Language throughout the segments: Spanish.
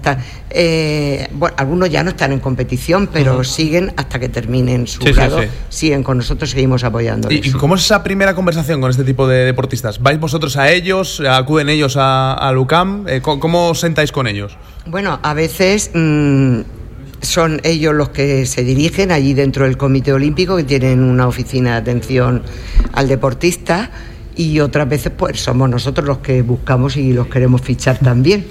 bueno, algunos ya no están en competición, pero siguen hasta que terminen su grado. Siguen con nosotros, seguimos apoyándoles. ¿Y cómo es esa primera conversación con este tipo de deportistas? ¿Vais vosotros a ellos? ¿Acuden ellos al UCAM? ¿Cómo os sentáis con ellos? Bueno, a veces son ellos los que se dirigen allí dentro del Comité Olímpico, que tienen una oficina de atención al deportista, y otras veces pues somos nosotros los que buscamos y los queremos fichar también.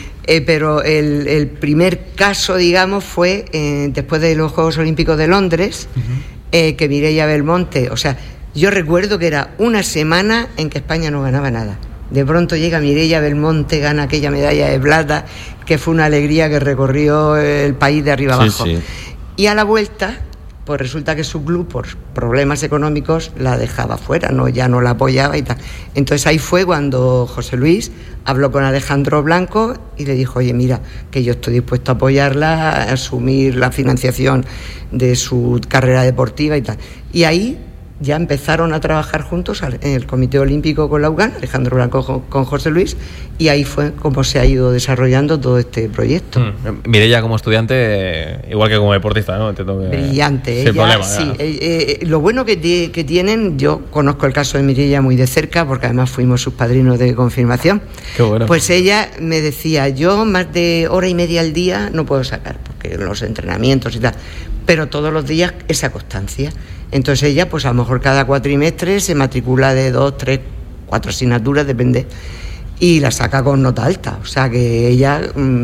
Pero el primer caso, digamos, fue después de los Juegos Olímpicos de Londres, que Mireia Belmonte, o sea, yo recuerdo que era una semana en que España no ganaba nada. De pronto llega Mireia Belmonte, gana aquella medalla de plata, que fue una alegría que recorrió el país de arriba abajo. Y a la vuelta, pues resulta que su club, por problemas económicos, la dejaba fuera, ya no la apoyaba y tal. Entonces ahí fue cuando José Luis habló con Alejandro Blanco y le dijo: oye, mira, que yo estoy dispuesto a apoyarla, a asumir la financiación de su carrera deportiva y tal. Y ahí ya empezaron a trabajar juntos en el Comité Olímpico con la UCAM, Alejandro Blanco con José Luis, y ahí fue como se ha ido desarrollando todo este proyecto. Mireia como estudiante, igual que como deportista, ¿no? Entiendo que brillante, sin ella, problema, sí. Lo bueno que tienen, yo conozco el caso de Mireia muy de cerca, porque además fuimos sus padrinos de confirmación. Qué bueno. Pues ella me decía: yo más de hora y media al día no puedo sacar, porque los entrenamientos y tal, pero todos los días esa constancia. Entonces ella, pues a lo mejor cada cuatrimestre se matricula de 2, 3, 4 asignaturas, depende, y la saca con nota alta. O sea que ella,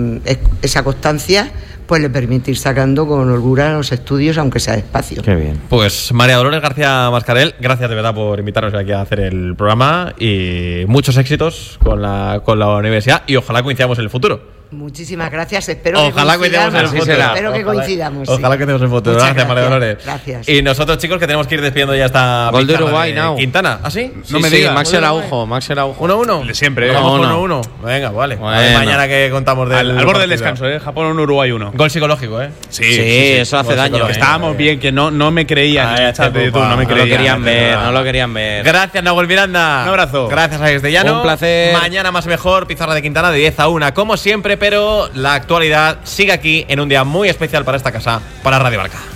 esa constancia, pues le permite ir sacando con holgura los estudios, aunque sea despacio. Qué bien. Pues María Dolores García Mascarell, gracias de verdad por invitarnos aquí a hacer el programa, y muchos éxitos con la universidad, y ojalá coincidamos en el futuro. Muchísimas gracias, espero ojalá que coincidamos. Espero que coincidamos. Ojalá que tengamos el futuro. Gracias, María Dolores. Gracias. Y nosotros, chicos, que tenemos que ir despidiendo ya esta gol de Uruguay, now. Quintana. ¿Ah, sí? No me digas. Max Araujo. 1-1. De siempre. Vamos con 1-1. Venga, vale. Bueno. A ver, mañana que contamos al borde del descanso, Japón 1, Uruguay 1. Gol psicológico, Sí, eso hace daño. Estábamos bien, que no me creían en el chat de YouTube, no me creían. No lo querían ver. Gracias, Nahuel Miranda. Un abrazo. Gracias a Castellano. Un placer. Mañana más mejor, pizarra de Quintana de 10 a 1, como siempre, pero la actualidad sigue aquí en un día muy especial para esta casa, para Radio Marca.